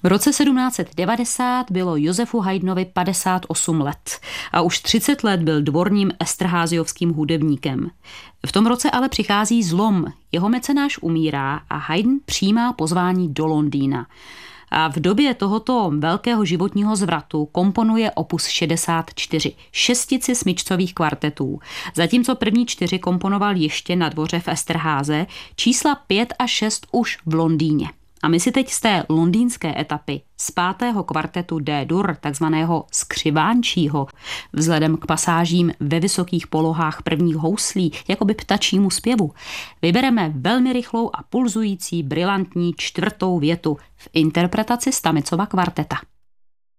V roce 1790 bylo Josefu Haydnovi 58 let a už 30 let byl dvorním esterházyovským hudebníkem. V tom roce ale přichází zlom, jeho mecenáš umírá a Haydn přijímá pozvání do Londýna. A v době tohoto velkého životního zvratu komponuje opus 64, šestici smyčcových kvartetů. Zatímco první 4 komponoval ještě na dvoře v Esterháze, čísla 5 a 6 už v Londýně. A my si teď z té londýnské etapy z 5. kvartetu D-dur, takzvaného skřivánčího, vzhledem k pasážím ve vysokých polohách prvních houslí, jakoby ptačímu zpěvu, vybereme velmi rychlou a pulzující brilantní 4. větu v interpretaci Stamecova kvarteta.